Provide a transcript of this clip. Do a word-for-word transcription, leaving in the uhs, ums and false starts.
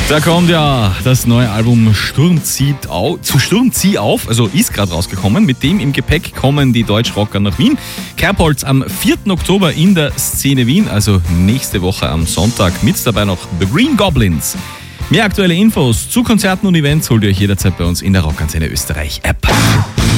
Da kommt ja das neue Album Sturm zieht auf, zu Sturm zieh auf, also ist gerade rausgekommen. Mit dem im Gepäck kommen die Deutschrocker nach Wien. Kerbholz am vierten Oktober in der Szene Wien, also nächste Woche am Sonntag. Mit dabei noch The Green Goblins. Mehr aktuelle Infos zu Konzerten und Events holt ihr euch jederzeit bei uns in der Rockantenne Österreich App.